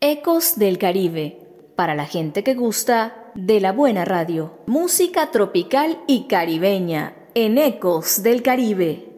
Ecos del Caribe, para la gente que gusta de la buena radio. Música tropical y caribeña en Ecos del Caribe.